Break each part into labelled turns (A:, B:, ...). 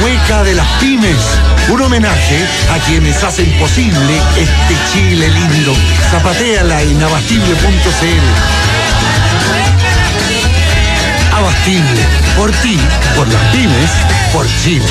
A: Mueca de las Pymes. Un homenaje a quienes hacen posible este Chile lindo. Zapatéala en abastible.cl. Abastible, por ti, por las pymes, por Chile.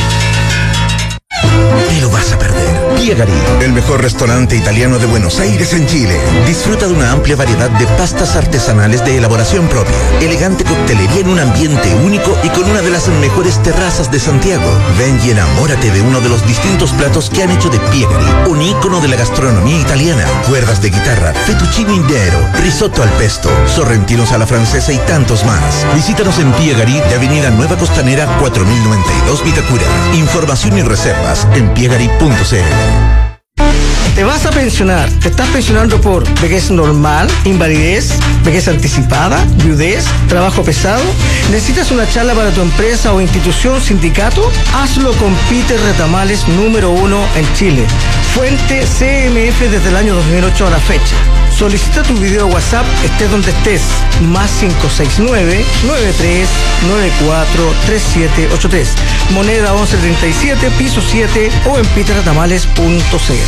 B: Te lo vas a perder. Piegari, el mejor restaurante italiano de Buenos Aires en Chile. Disfruta de una amplia variedad de pastas artesanales de elaboración propia, elegante coctelería en un ambiente único y con una de las mejores terrazas de Santiago. Ven y enamórate de uno de los distintos platos que han hecho de Piegari un ícono de la gastronomía italiana. Cuerdas de guitarra, fettuccine intero, risotto al pesto, sorrentinos a la francesa y tantos más. Visítanos en Piegari de Avenida Nueva Costanera 4092 Vitacura. Información y reservas en piegari.cl.
C: ¿Te vas a pensionar? ¿Te estás pensionando por vejez normal, invalidez, vejez anticipada, viudez, trabajo pesado? ¿Necesitas una charla para tu empresa o institución, sindicato? Hazlo con Peter Retamales, número 1 en Chile. Fuente CMF desde el año 2008 a la fecha. Solicita tu video WhatsApp, estés donde estés. Más 569-9394-3783. Moneda 1137, piso 7 o en peterretamales.cl.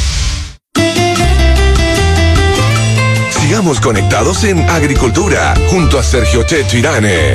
D: Sigamos conectados en Agricultura, junto a Sergio Checho Irane.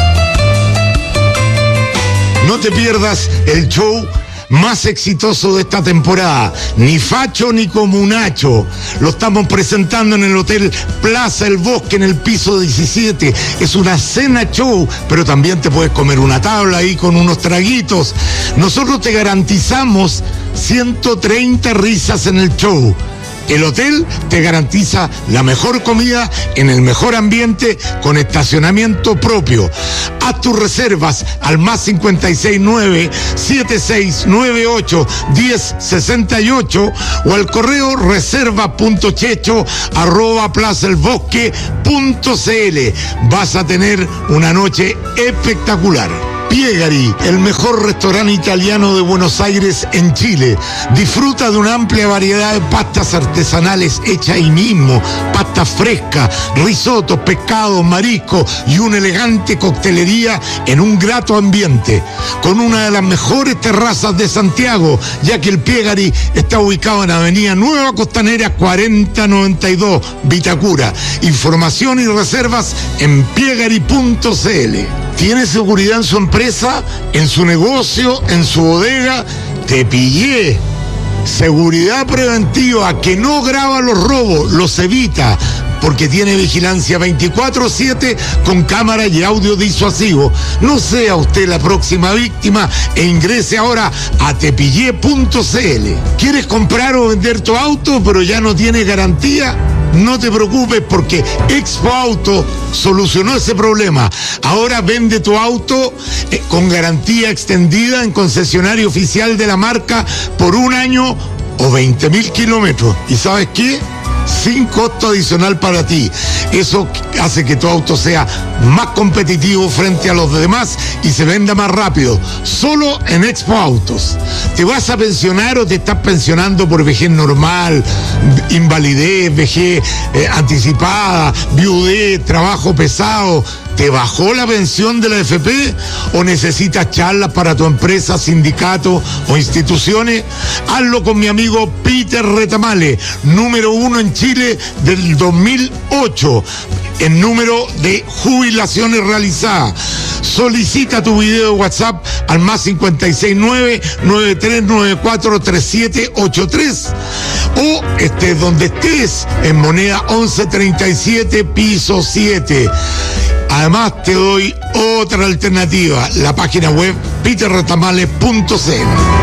E: No te pierdas el show más exitoso de esta temporada, ni facho ni comunacho. Lo estamos presentando en el Hotel Plaza El Bosque, en el piso 17. Es una cena show, pero también te puedes comer una tabla ahí con unos traguitos. Nosotros te garantizamos 130 risas en el show. El hotel te garantiza la mejor comida en el mejor ambiente con estacionamiento propio. Haz tus reservas al más 569-7698-1068 o al correo reserva.checho@plazaelbosque.cl. Vas a tener una noche espectacular. Piegari, el mejor restaurante italiano de Buenos Aires en Chile. Disfruta de una amplia variedad de pastas artesanales hechas ahí mismo, pastas frescas, risotos, pescados, mariscos y una elegante coctelería en un grato ambiente, con una de las mejores terrazas de Santiago, ya que el Piegari está ubicado en Avenida Nueva Costanera 4092, Vitacura. Información y reservas en piegari.cl. ¿Tiene seguridad en su empresa, en su negocio, en su bodega? Te pillé. Seguridad preventiva que no graba los robos, los evita, porque tiene vigilancia 24/7 con cámara y audio disuasivo. No sea usted la próxima víctima e ingrese ahora a tepillé.cl. ¿Quieres comprar o vender tu auto pero ya no tiene garantía? No te preocupes, porque Expo Auto solucionó ese problema. Ahora vende tu auto con garantía extendida en concesionario oficial de la marca por 1 año o 20.000 kilómetros. ¿Y sabes qué? Sin costo adicional para ti. Eso hace que tu auto sea más competitivo frente a los demás y se venda más rápido. Solo en Expo Autos. ¿Te vas a pensionar o te estás pensionando por vejez normal, invalidez, vejez anticipada, viudez, trabajo pesado? ¿Te bajó la pensión de la AFP o necesitas charlas para tu empresa, sindicato o instituciones? Hazlo con mi amigo Peter Retamales, número 1 en Chile del 2008 en número de jubilaciones realizadas. Solicita tu video de WhatsApp al más 569-9394-3783 o estés donde estés, en moneda 1137, piso 7. Además te doy otra alternativa, la página web peterretamales.cl.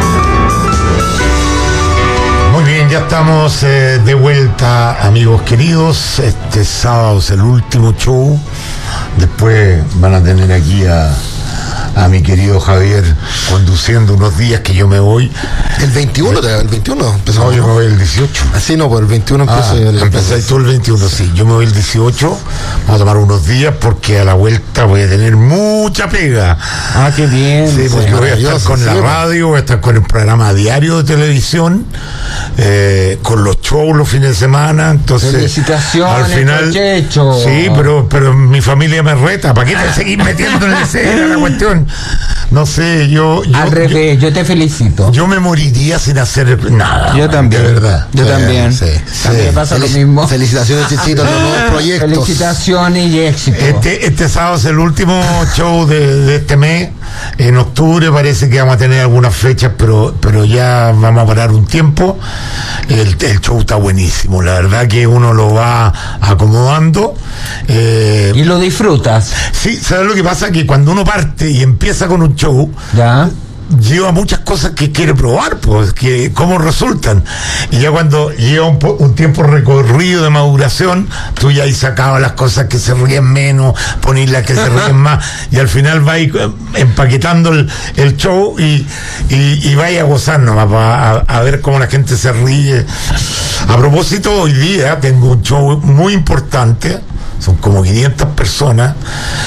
E: Muy bien, ya estamos de vuelta, amigos queridos. Este sábado es el último show. Después van a tener aquí a mi querido Javier conduciendo unos días que yo me voy.
F: ¿El 21? ¿El 21?
E: No, yo me voy el 18.
F: Así no, pues el 21 empiezo.
E: Empezáis tú el 21, sí. Yo me voy el 18. Vamos a tomar unos días porque a la vuelta voy a tener mucha pega.
G: Ah, qué bien.
E: Sí, porque voy a estar con la radio, voy a estar con el programa diario de televisión, con los shows los fines de semana. Entonces,
G: felicitaciones,
E: al final,
G: Checho.
E: sí, pero mi familia me reta. ¿Para qué te seguís metiendo en el escena la cuestión? no sé, yo
G: Al revés, yo te felicito.
E: Yo me moriría sin hacer nada.
G: Yo también.
E: De verdad.
G: Yo también.
F: Sí.
G: También pasa lo mismo.
F: Felicitaciones, Chichito, en los nuevos proyectos.
G: Felicitaciones y éxito.
E: Este sábado es el último show de este mes. En octubre parece que vamos a tener algunas fechas, pero ya vamos a parar un tiempo. El show está buenísimo, la verdad que uno lo va acomodando.
G: ¿Y lo disfrutas?
E: Sí, ¿sabes lo que pasa? Que cuando uno parte y empieza con un show,
G: ¿Ya?
E: lleva muchas cosas que quiere probar, pues, que cómo resultan. Y ya cuando lleva un tiempo recorrido de maduración, tú ya ahí sacabas las cosas que se ríen menos, ponís las que se ríen más, y al final vas empaquetando el show y vais a gozar nomás, a ver cómo la gente se ríe. A propósito, hoy día tengo un show muy importante. Son como 500 personas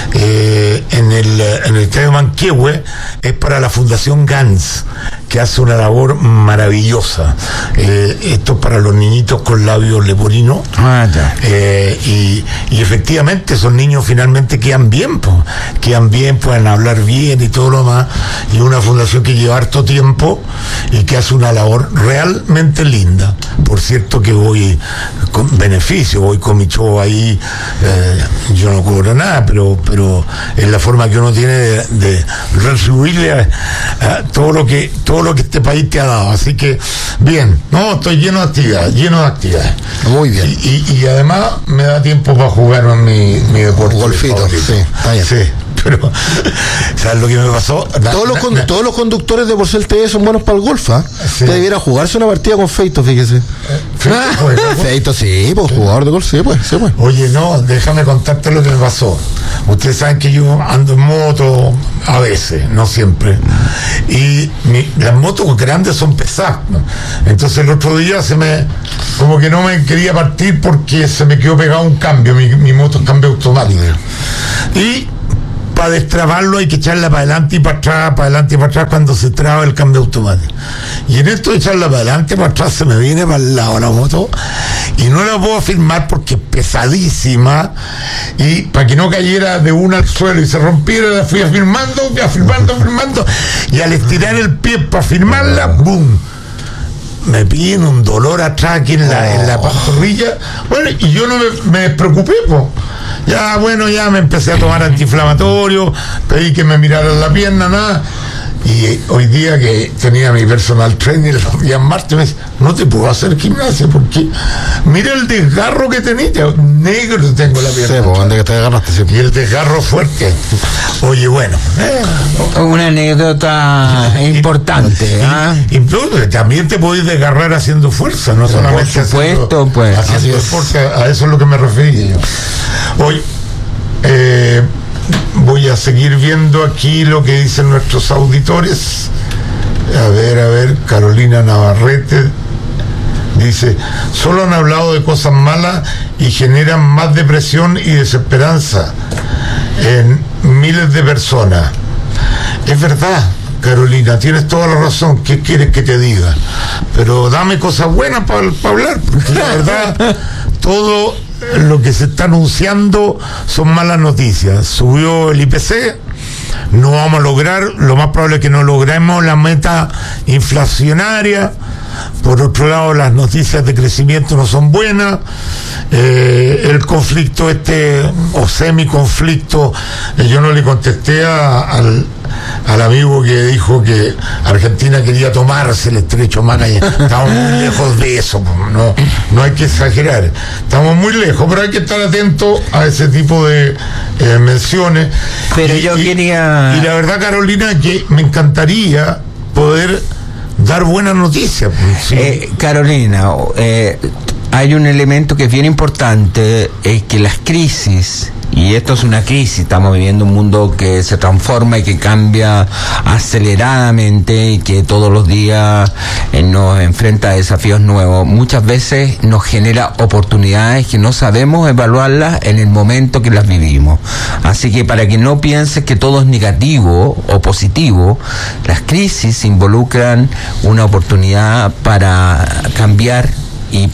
E: en el Estadio Manquehue. Es para la Fundación Gans, que hace una labor maravillosa. Esto es para los niñitos con labios leporino.
G: Ya.
E: Y efectivamente esos niños finalmente quedan bien, pueden hablar bien y todo lo demás. Y una fundación que lleva harto tiempo y que hace una labor realmente linda. Por cierto que voy con beneficio, voy con mi show ahí. Yo no cobro nada, pero es la forma que uno tiene de retribuirle a todo lo que este país te ha dado. Así que bien, no, estoy lleno de actividades.
F: Muy bien.
E: Y además me da tiempo para jugar en mi deporte
F: Golfito,
E: favorito.
F: sí, está bien.
E: Sí, pero ¿sabes lo que me pasó?
F: Todos los conductores de Porcel TV son buenos para el golf, ¿ah?
E: Sí.
F: Usted debiera jugarse una partida con Feito, fíjese. Feito, sí, pues jugador de golf, sí, pues.
E: Oye, no, déjame contarte lo que me pasó. Ustedes saben que yo ando en moto a veces, no siempre. Y las motos grandes son pesadas, ¿no? Entonces el otro día como que no me quería partir porque se me quedó pegado un cambio, mi moto es cambio automático. Y para destrabarlo hay que echarla para adelante y para atrás cuando se traba el cambio automático. Y en esto de echarla para adelante y para atrás se me viene para el lado la moto y no la puedo firmar porque es pesadísima, y para que no cayera de una al suelo y se rompiera, la fui afirmando y al estirar el pie para firmarla, ¡boom! Me piden un dolor atrás aquí en la pantorrilla. Bueno, y yo no me despreocupé, pues. Ya me empecé a tomar antiinflamatorio, pedí que me miraran la pierna, nada. Y hoy día que tenía mi personal trainer los días martes, me dice, no te puedo hacer gimnasia porque mira el desgarro que tenés, negro tengo la pierna.
F: Sí, pues, ¿dónde que te agarraste? Sí.
E: Y el desgarro fuerte. Oye, bueno.
G: Una anécdota importante.
E: Y también te podés desgarrar haciendo fuerza, no solamente
G: por supuesto,
E: haciendo deporte. A eso es lo que me refería yo. Hoy voy a seguir viendo aquí lo que dicen nuestros auditores. A ver, Carolina Navarrete dice, solo han hablado de cosas malas y generan más depresión y desesperanza en miles de personas. Es verdad, Carolina, tienes toda la razón. ¿Qué quieres que te diga? Pero dame cosas buenas para hablar, porque la verdad todo lo que se está anunciando son malas noticias. Subió el IPC, no vamos a lograr, lo más probable es que no logremos la meta inflacionaria. Por otro lado, las noticias de crecimiento no son buenas. El conflicto o semiconflicto, yo no le contesté al amigo que dijo que Argentina quería tomarse el estrecho Magallanes. Estamos muy lejos de eso, no hay que exagerar, estamos muy lejos, pero hay que estar atento a ese tipo de menciones.
G: Pero yo quería...
E: Y la verdad, Carolina, que me encantaría poder dar buenas noticias. Sí.
G: Carolina, hay un elemento que es bien importante, es que las crisis, y esto es una crisis, estamos viviendo un mundo que se transforma y que cambia aceleradamente y que todos los días nos enfrenta a desafíos nuevos, muchas veces nos genera oportunidades que no sabemos evaluarlas en el momento que las vivimos. Así que para que no pienses que todo es negativo o positivo, las crisis involucran una oportunidad para cambiar y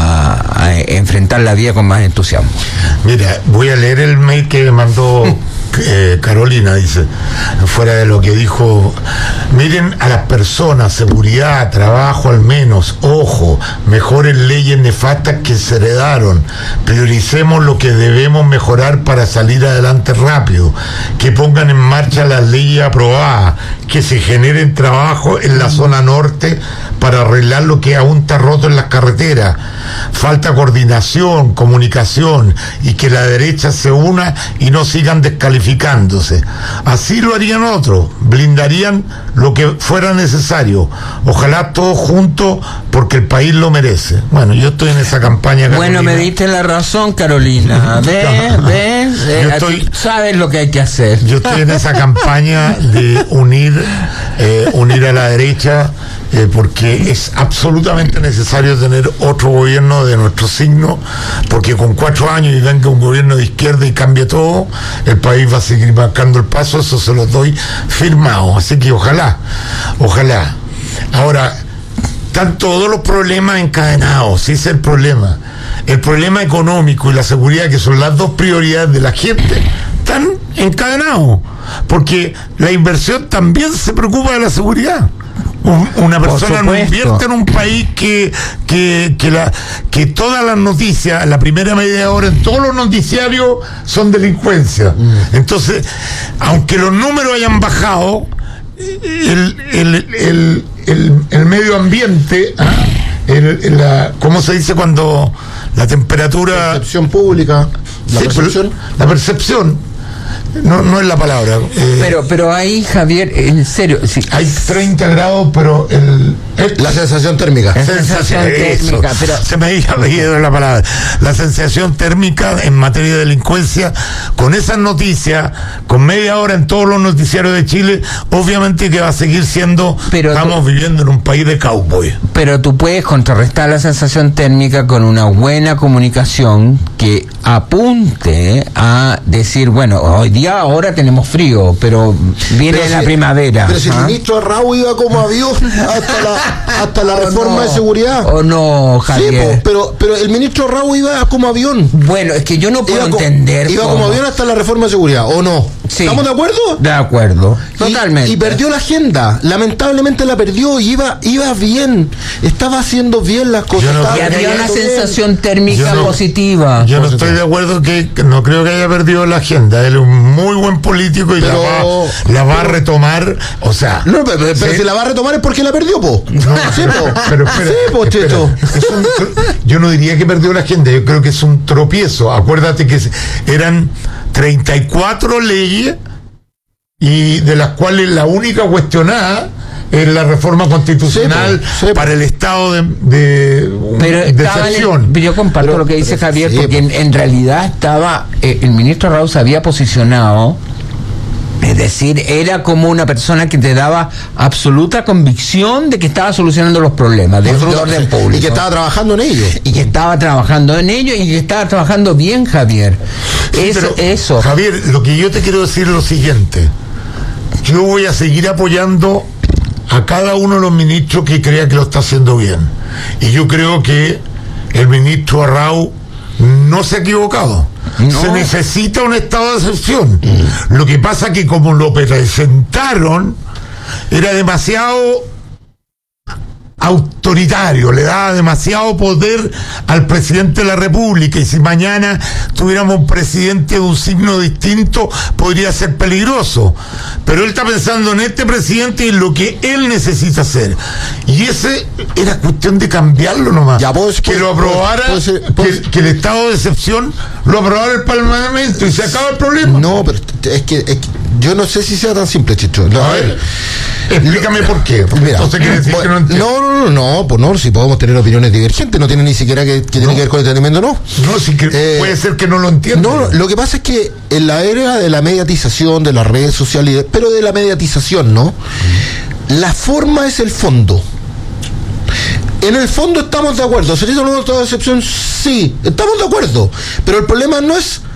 G: para enfrentar la vida con más entusiasmo.
E: Mira, voy a leer el mail que me mandó Carolina dice, fuera de lo que dijo, miren a las personas, seguridad, trabajo al menos, ojo, mejoren leyes nefastas que se heredaron, prioricemos lo que debemos mejorar para salir adelante rápido, que pongan en marcha las leyes aprobadas, que se generen trabajo en la zona norte para arreglar lo que aún está roto en las carreteras. Falta coordinación, comunicación, y que la derecha se una y no sigan descalificándose. Así lo harían otros, blindarían lo que fuera necesario. Ojalá todos juntos, porque el país lo merece. Bueno, yo estoy en esa campaña, Carolina.
G: Bueno, me diste la razón, Carolina. ¿Ves? Sabes lo que hay que hacer.
E: Yo estoy en esa campaña de unir a la derecha, porque es absolutamente necesario tener otro gobierno de nuestro signo, porque con 4 años y venga un gobierno de izquierda y cambie todo, el país va a seguir marcando el paso, eso se lo doy firmado, así que ojalá. Ahora, están todos los problemas encadenados, ese es el problema económico y la seguridad, que son las dos prioridades de la gente, están encadenados, porque la inversión también se preocupa de la seguridad. Una persona no invierte en un país que todas las noticias, la primera media hora en todos los noticiarios son delincuencia. Entonces, aunque los números hayan bajado, el medio ambiente, ¿cómo se dice cuando la temperatura?
F: Percepción pública.
E: La percepción. No es la palabra.
G: Pero ahí, Javier, en serio. Sí.
E: Hay 30 grados, pero
F: la sensación térmica.
E: Pero se me había ido la palabra. La sensación térmica en materia de delincuencia, con esas noticias, con media hora en todos los noticiarios de Chile, obviamente que va a seguir siendo. Estamos viviendo en un país de cowboy.
G: Pero tú puedes contrarrestar la sensación térmica con una buena comunicación que apunte a decir, bueno, hoy día ahora tenemos frío, pero viene la primavera.
F: Pero si el ministro Arrau iba como avión hasta la reforma de seguridad.
G: ¿O no, Javier?
F: Sí, pero el ministro Arrau iba como avión.
G: Bueno, es que yo no puedo entender.
F: Iba como avión hasta la reforma de seguridad, ¿o no?
G: Sí.
F: ¿Estamos de acuerdo?
G: De acuerdo, totalmente.
F: Y perdió la agenda, lamentablemente la perdió, y iba bien, estaba haciendo bien las cosas.
G: Y había una sensación térmica positiva.
E: Yo no estoy de acuerdo, no creo que haya perdido la agenda. Él es un muy buen político y la va a retomar, o sea.
F: No, pero si la va a retomar es porque la perdió, po.
E: No, sí, pero espera, yo no diría que perdió la agenda, yo creo que es un tropiezo. Acuérdate que eran 34 leyes, y de las cuales la única cuestionada es la reforma constitucional para el estado de excepción.
G: Yo comparto lo que dice Javier, porque en realidad estaba el ministro Arrau se había posicionado, es decir, era como una persona que te daba absoluta convicción de que estaba solucionando los problemas de orden público.
F: Y que estaba trabajando en ello.
G: Y que estaba trabajando bien, Javier. Eso.
E: Javier, lo que yo te quiero decir es lo siguiente. Yo voy a seguir apoyando a cada uno de los ministros que crea que lo está haciendo bien. Y yo creo que el ministro Arrau no se ha equivocado. No. Se necesita un estado de excepción. Lo que pasa que como lo presentaron, era demasiado autoritario, le daba demasiado poder al presidente de la República, y si mañana tuviéramos un presidente de un signo distinto podría ser peligroso, pero él está pensando en este presidente y en lo que él necesita hacer, y ese era cuestión de cambiarlo nomás, que lo aprobara, que el estado de excepción lo aprobara el Parlamento y se acaba el problema.
F: No, pero es que yo no sé si sea tan simple, Chicho.
E: A ver, explícame por qué.
F: Mira,
E: entonces quiere decir que no entiendo.
F: No, pues no, si podemos tener opiniones divergentes, no tiene ni siquiera que tiene que ver con el entendimiento, no.
E: No, sí que puede ser que no lo entienda.
F: No, lo que pasa es que en la era de la mediatización, de las redes sociales, pero de la mediatización, ¿no? La forma es el fondo. En el fondo estamos de acuerdo. ¿Sería un estado de excepción? Sí, estamos de acuerdo. Pero el problema no es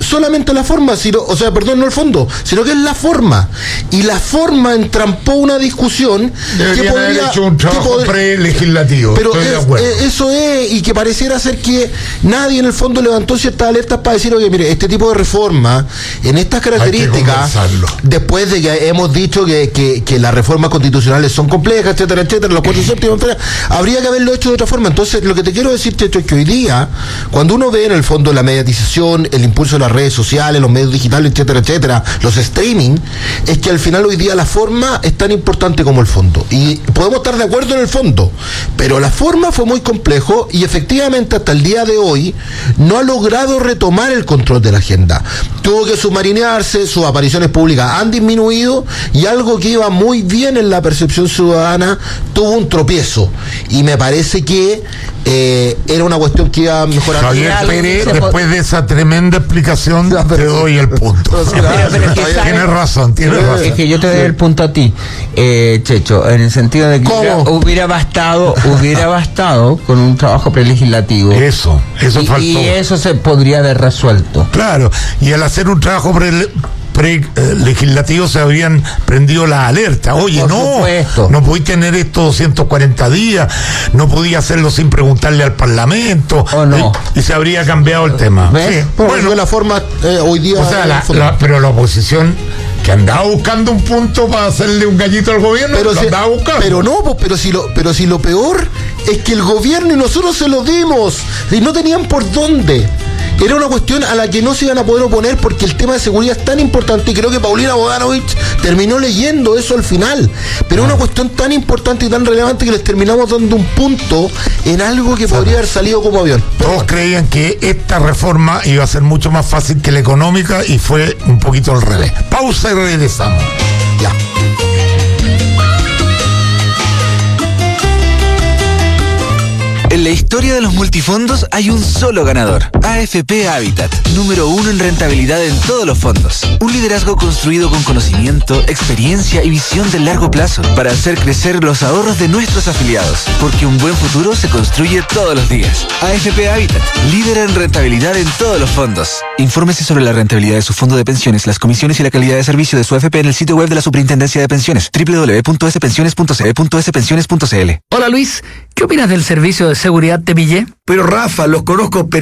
F: solamente la forma, no el fondo, sino que es la forma. Y la forma entrampó una discusión
E: Deberían haber hecho un trabajo pre-legislativo.
F: Pero
E: estoy de acuerdo.
F: Eso es, y que pareciera ser que nadie en el fondo levantó ciertas alertas para decir, oye, mire, este tipo de reforma, en estas características, después de que hemos dicho que las reformas constitucionales son complejas, etcétera, etcétera, los 4 séptimos, habría que haberlo hecho de otra forma. Entonces, lo que te quiero decir, Checho, es que hoy día, cuando uno ve en el fondo la mediatización, el impulso de las redes sociales, los medios digitales, etcétera, etcétera, los streaming, es que al final hoy día la forma es tan importante como el fondo. Y podemos estar de acuerdo en el fondo, pero la forma fue muy complejo y efectivamente hasta el día de hoy no ha logrado retomar el control de la agenda. Tuvo que submarinearse, sus apariciones públicas han disminuido y algo que iba muy bien en la percepción ciudadana tuvo un tropiezo. Y me parece que era una cuestión que iba a mejorar.
E: Javier Pérez, después de esa tremenda explicación, te doy el punto. Tienes razón.
G: Es que yo te doy el punto a ti, Checho, en el sentido de que hubiera bastado con un trabajo prelegislativo.
E: Eso faltó.
G: Y eso se podría haber resuelto.
E: Claro, y al hacer un trabajo legislativo se habrían prendido las alertas. Oye, no podía tener esto 240 días, no podía hacerlo sin preguntarle al Parlamento, y se habría cambiado el tema.
F: Sí. Bueno, la forma hoy día.
E: O sea, pero la oposición, que andaba buscando un punto para hacerle un gallito al gobierno, andaba buscando.
F: Pero si lo peor es que el gobierno y nosotros se lo dimos y no tenían por dónde. Era una cuestión a la que no se iban a poder oponer porque el tema de seguridad es tan importante y creo que Paulina Bodanovich terminó leyendo eso al final. Pero es una cuestión tan importante y tan relevante que les terminamos dando un punto en algo que podría haber salido como avión.
E: Todos creían que esta reforma iba a ser mucho más fácil que la económica y fue un poquito al revés. Pausa y regresamos.
F: Ya.
H: En la historia de los multifondos hay un solo ganador, AFP Habitat, número 1 en rentabilidad en todos los fondos. Un liderazgo construido con conocimiento, experiencia y visión de largo plazo para hacer crecer los ahorros de nuestros afiliados, porque un buen futuro se construye todos los días. AFP Habitat, líder en rentabilidad en todos los fondos. Infórmese sobre la rentabilidad de su fondo de pensiones, las comisiones y la calidad de servicio de su AFP en el sitio web de la Superintendencia de Pensiones, www.spensiones.cl.
I: Hola Luis, ¿qué opinas del servicio de seguridad Tepillé?
J: Pero Rafa, los conozco